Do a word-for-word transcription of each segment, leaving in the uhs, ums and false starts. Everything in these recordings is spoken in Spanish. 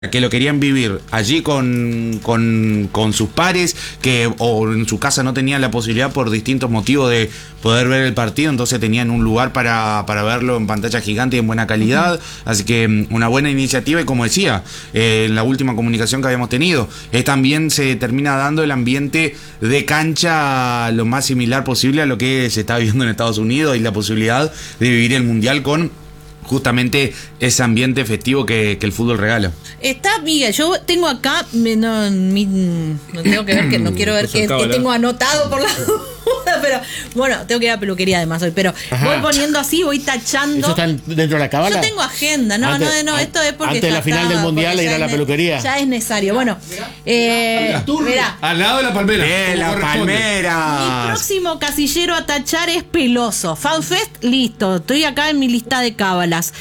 que lo querían vivir allí con, con, con sus pares, que o en su casa no tenían la posibilidad por distintos motivos de poder ver el partido, entonces tenían un lugar para, para verlo en pantalla gigante y en buena calidad. Así que una buena iniciativa, y como decía, eh, en la última comunicación que habíamos tenido, eh, también se termina dando el ambiente de cancha lo más similar posible a lo que se está viviendo en Estados Unidos, y la posibilidad de vivir el Mundial con justamente ese ambiente festivo que, que el fútbol regala. Está, Miguel, yo tengo acá, me- no, mi- no tengo que ver, que no quiero ver Pues qué acaba, ¿no? tengo anotado por la duda, pero bueno, tengo que ir a la peluquería además hoy, pero Ajá. voy poniendo así, voy tachando. ¿Eso está dentro de la cábala? Yo tengo agenda, no, Antes- no, no, esto es porque antes de ya la final está, del Mundial, porque ir a ya la es ne- peluquería. Ya es necesario. Bueno, eh, mirá, Al lado de la palmera. ¡Eh, como la corresponde. mi palmera! próximo casillero a tachar es Peloso. FanFest, listo. Estoy acá en mi lista de cábalas.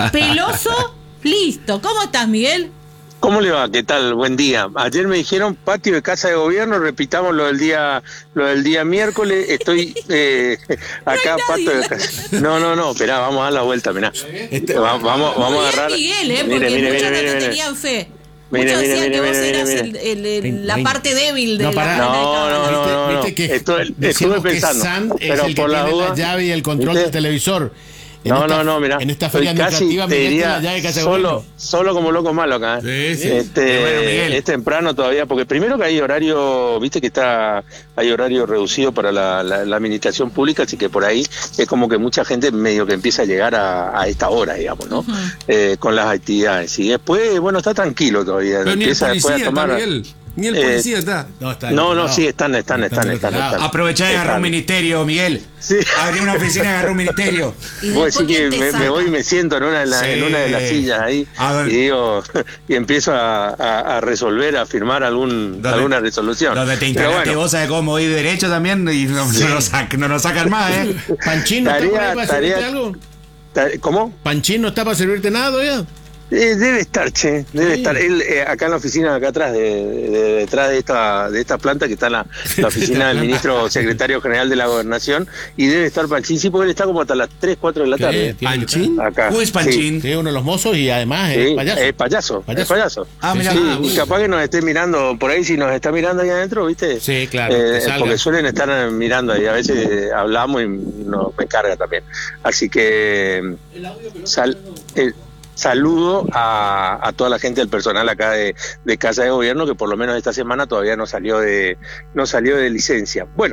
Peloso, listo. ¿Cómo estás, Miguel? ¿Cómo le va? ¿Qué tal? Buen día. Ayer me dijeron patio de casa de gobierno, repitamos lo del día lo del día miércoles. Estoy eh, acá, No hay patio de nadie. casa. No, no, no, esperá, vamos a dar la vuelta, mirá. Este- Va- vamos, vamos Muy a bien, agarrar. Miguel, ¿eh? Mire, Porque mire, muchos mire, no mire, te mire. tenían fe. Mire, Muchos mire, decían mire, que vos mire, eras mire, el- el- el- mire. la parte débil de No, la pará. de la No, cábala. no, no, no, no. Viste que Estuve- decíamos estuve que pensando, Sand es pero el que por la tiene duda, la llave y el control ¿viste? del televisor. En No, esta- no, no, mirá. En esta estoy feria casi, administrativa, te Miguel tiene diría, la llave de casa de solo, gobierno. solo como loco malo acá. ¿eh? Sí, sí. Este, Qué bueno, Miguel. es temprano todavía, porque primero que hay horario, viste que está, hay horario reducido para la, la, la administración pública, así que por ahí es como que mucha gente medio que empieza a llegar a, a esta hora, digamos, ¿no? Ujú. Eh, con las actividades. Y después, bueno, está tranquilo todavía. Pero ni el empieza después policía a tomar. está, Miguel. Ni el Eh, policía está. No, está No, no, no. sí, están, están, están, están, Están están. Aprovechá y agarrá un Están. ministerio, Miguel. Sí. Abrí una oficina y agarrá un ministerio. Y Vos después, decís que ¿quién te me, saca? me voy y me siento en una de, la- Sí. en una de las sillas ahí A ver. y digo y empiezo a, a- a resolver, a firmar algún Donde- alguna resolución. Donde te Pero instalaste bueno, vos, sabés cómo ir derecho también, y no, no, nos, sac- no nos sacan más, ¿eh? ¿Panchín no está por ahí Tarea- para servirte tarea- algo? ta- ¿Cómo? ¿Panchín no está para servirte nada todavía? Eh, debe estar, che, debe Sí. estar. Él eh, acá en la oficina, acá atrás, de, de- detrás de esta de esta planta que está en la, la oficina del ministro secretario general de la Gobernación, y debe estar Panchín, sí, porque él está como hasta las tres, cuatro de la Sí, tarde. tiene que ¿Panchín? Acá. ¿Cómo es Panchín? Sí, uno de los mozos y además Sí, es payaso. es payaso, Payaso. es payaso. Ah, mirá. Sí, Ah, y bueno. capaz que nos esté mirando por ahí, si nos está mirando ahí adentro, ¿viste? Sí, claro, Eh, que salga. porque suelen estar mirando ahí, a veces hablamos y nos me carga también. Así que sal- eh, saludo a, a toda la gente del personal acá de, de Casa de Gobierno, que por lo menos esta semana todavía no salió de no salió de licencia. Bueno,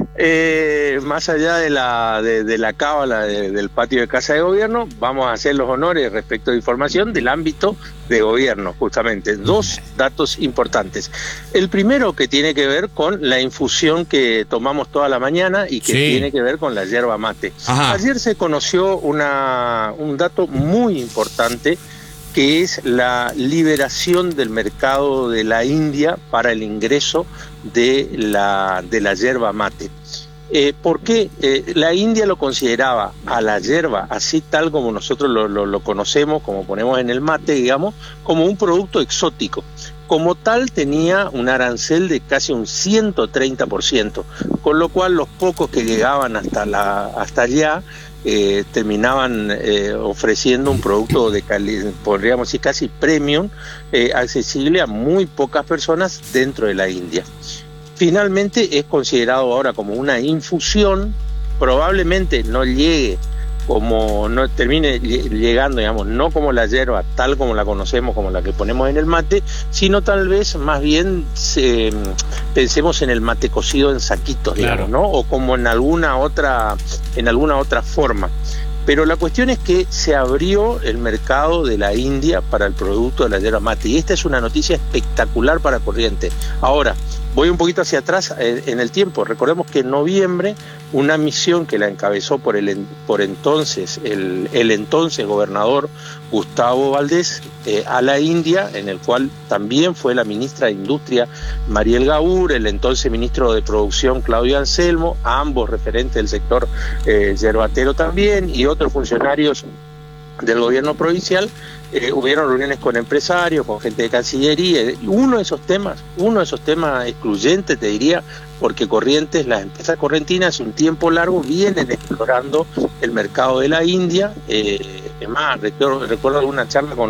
eh, más allá de la de, de la cábala de- del patio de Casa de Gobierno, vamos a hacer los honores respecto de información del ámbito de gobierno, justamente. Dos datos importantes. El primero, que tiene que ver con la infusión que tomamos toda la mañana y que Sí. tiene que ver con la yerba mate. Ajá. Ayer se conoció una, un dato muy importante, que es la liberación del mercado de la India para el ingreso de la, de la yerba mate. Eh, ¿Por qué? Eh, la India lo consideraba a la yerba, así tal como nosotros lo, lo, lo conocemos, como ponemos en el mate, digamos, como un producto exótico. Como tal, tenía un arancel de casi un ciento treinta por ciento, con lo cual los pocos que llegaban hasta, la, hasta allá eh, terminaban eh, ofreciendo un producto de calidad, podríamos decir casi premium, eh, accesible a muy pocas personas dentro de la India. Finalmente es considerado ahora como una infusión, probablemente no llegue como, no termine llegando, digamos, no como la yerba tal como la conocemos, como la que ponemos en el mate, sino tal vez más bien se, pensemos en el mate cocido en saquitos, Claro. digamos, ¿no? O como en alguna otra, en alguna otra forma. Pero la cuestión es que se abrió el mercado de la India para el producto de la yerba mate, y esta es una noticia espectacular para Corrientes. Ahora, voy un poquito hacia atrás eh, en el tiempo. Recordemos que en noviembre una misión que la encabezó por el por entonces el, el entonces gobernador Gustavo Valdés eh, a la India, en el cual también fue la ministra de Industria Mariel Gaur, el entonces ministro de Producción Claudio Anselmo, ambos referentes del sector eh, yerbatero también, y otros funcionarios del gobierno provincial. Eh, hubieron reuniones con empresarios, con gente de Cancillería, y uno de esos temas, uno de esos temas excluyentes, te diría, porque Corrientes, las empresas correntinas hace un tiempo largo vienen explorando el mercado de la India. Eh, es más, recuerdo, recuerdo alguna charla con,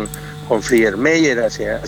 con Friedemeyer hacia,